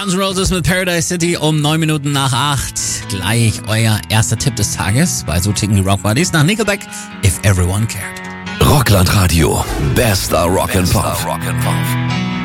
Guns N' Roses mit Paradise City um 9 Minuten nach 8. Gleich euer erster Tipp des Tages bei So ticken die Rock Buddies nach Nickelback, If Everyone Cared. Rockland Radio, bester Rock and Pop.